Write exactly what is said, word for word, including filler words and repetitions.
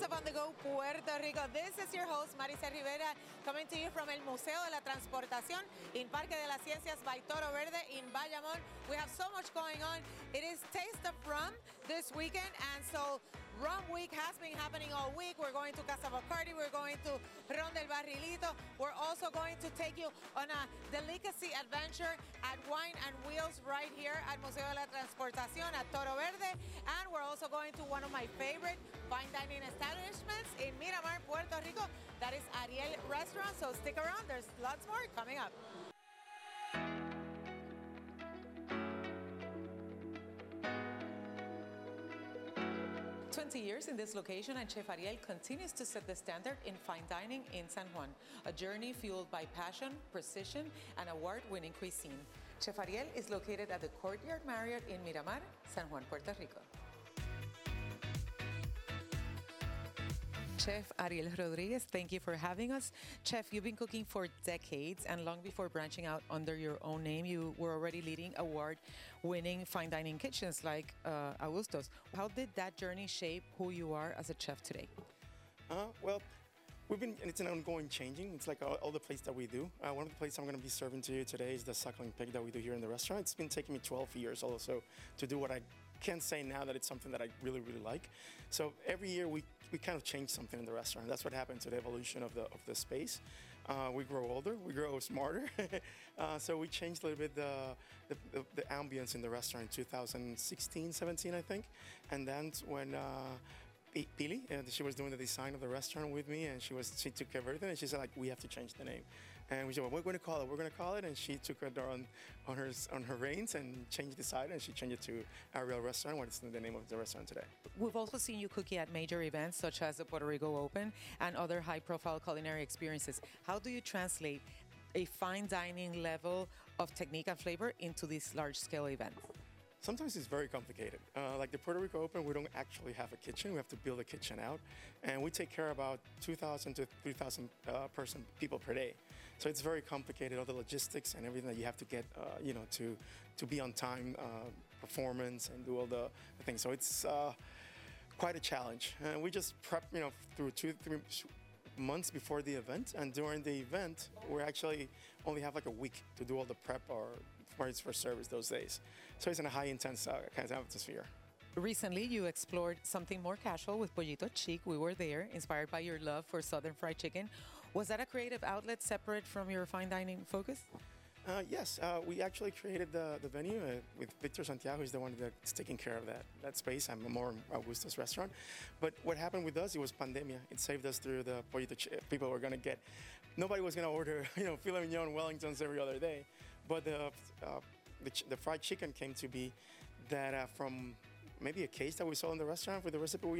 of On The Go Puerto Rico. This is your host, Maricel Rivera, coming to you from el Museo de la Transportación in Parque de las Ciencias by Toro Verde in Bayamón. We have so much going on. It is Taste of Rum this weekend, and so Rum Week has been happening all week. We're going to Casa Bacardi, we're going to Ron del Barrilito. We're also going to take you on a delicacy adventure at Wine and Wheels right here at Museo de la Transportación at Toro Verde. And we're also going to one of my favorite fine dining establishments in Miramar, Puerto Rico. That is Ariel Restaurant. So stick around, there's lots more coming up. twenty years in this location, and Chef Ariel continues to set the standard in fine dining in San Juan. A journey fueled by passion, precision, and award-winning cuisine. Chef Ariel is located at the Courtyard Marriott in Miramar, San Juan, Puerto Rico. Chef Ariel Rodriguez, thank you for having us. Chef, you've been cooking for decades, and long before branching out under your own name, you were already leading award-winning fine dining kitchens like uh, Augusto's. How did that journey shape who you are as a chef today? Uh, well, we've been, and it's an ongoing changing. It's like all, all the plates that we do. Uh, one of the plates I'm going to be serving to you today is the suckling pig that we do here in the restaurant. It's been taking me twelve years also to do what I can say now that it's something that I really, really like. So every year we, we kind of change something in the restaurant. That's what happened to the evolution of the of the space. Uh, we grow older, we grow smarter. uh, so we changed a little bit the, the, the, the ambience in the restaurant in two thousand sixteen, seventeen, I think. And that's when uh, Pili, and she was doing the design of the restaurant with me, and she was she took care of everything, and she said, like, we have to change the name. And we said, well, we're going to call it, we're going to call it, and she took it on on her on her reins and changed the side, and she changed it to Ariel Restaurant, what is the name of the restaurant today. We've also seen you cooking at major events such as the Puerto Rico Open and other high-profile culinary experiences. How do you translate a fine dining level of technique and flavor into these large-scale events? Sometimes it's very complicated. Uh, like the Puerto Rico Open, we don't actually have a kitchen. We have to build a kitchen out. And we take care of about two thousand to three thousand uh, person people per day. So it's very complicated, all the logistics and everything that you have to get, uh, you know, to, to be on time, uh, performance, and do all the, the things. So it's uh, quite a challenge. And we just prep, you know, through two, three months before the event, and during the event we actually only have like a week to do all the prep or parties for service those days. So it's in a high intense uh, kind of atmosphere. Recently you explored something more casual with Pollito Chic. We were there, inspired by your love for Southern fried chicken. Was that a creative outlet separate from your fine dining focus? Uh, yes, uh, we actually created the, the venue uh, with Victor Santiago, who's the one that's taking care of that, that space. I'm more in Augusto's restaurant. But what happened with us, it was pandemia. It saved us through the Pollito Chic. People were going to get, nobody was going to order, you know, filet mignon Wellingtons every other day. But the, uh, the, the fried chicken came to be that uh, from maybe a case that we saw in the restaurant with the recipe we